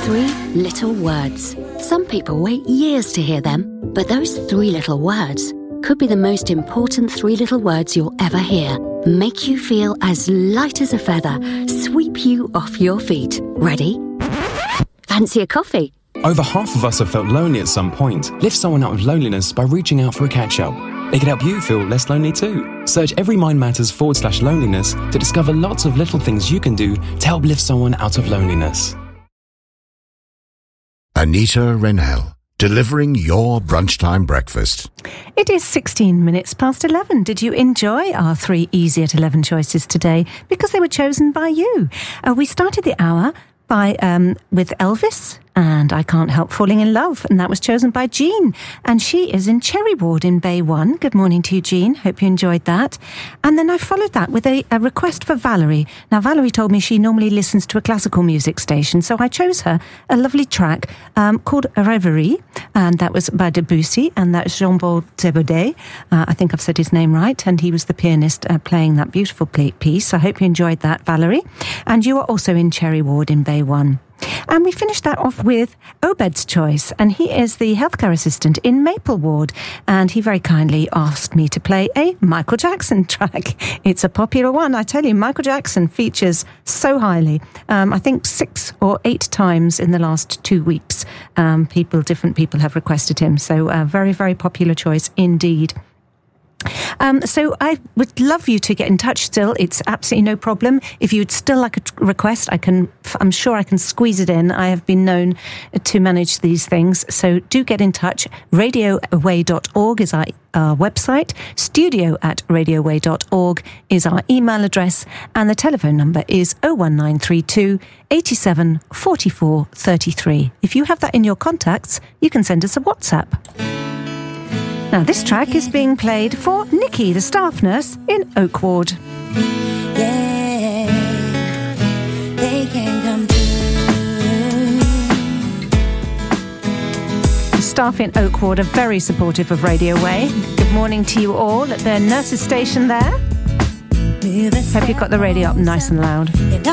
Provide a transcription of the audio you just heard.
3 little words. Some people wait years to hear them, but those 3 little words could be the most important 3 little words you'll ever hear. Make you feel as light as a feather, sweep you off your feet. Ready? Fancy a coffee? Over half of us have felt lonely at some point. Lift someone out of loneliness by reaching out for a catch-up. They can help you feel less lonely too. Search Every Mind Matters/loneliness to discover lots of little things you can do to help lift someone out of loneliness. Anita Rennell, delivering your brunchtime breakfast. It is 16 minutes past 11. Did you enjoy our 3 Easy at 11 choices today? Because they were chosen by you. We started the hour with Elvis and I Can't Help Falling in Love, and that was chosen by Jean, and she is in Cherry Ward in Bay 1. Good morning to you, Jean. Hope you enjoyed that. And then I followed that with a request for Valerie. Now, Valerie told me she normally listens to a classical music station, so I chose her a lovely track called Rêverie, and that was by Debussy, and that's Jean-Paul Thébaudet. I think I've said his name right, and he was the pianist playing that beautiful piece. I hope you enjoyed that, Valerie. And you are also in Cherry Ward in Bay 1. And we finished that off with Obed's choice, and he is the healthcare assistant in Maple Ward, and he very kindly asked me to play a Michael Jackson track. It's a popular one, I tell you. Michael Jackson features so highly. I think 6 or 8 times in the last 2 weeks. Different people have requested him, so a very, very popular choice indeed. So I would love you to get in touch still. It's absolutely no problem. If you'd still like a request, I'm sure I can squeeze it in. I have been known to manage these things. So do get in touch. radioaway.org is our website. studio@radioaway.org is our email address. And the telephone number is 01932 87 44 33. If you have that in your contacts, you can send us a WhatsApp. Now, this track is being played for Nikki, the staff nurse in Oak Ward. Yeah, they can come The staff in Oak Ward are very supportive of Radio Way. Good morning to you all at the nurses' station there. Hope you've got the radio up nice and loud.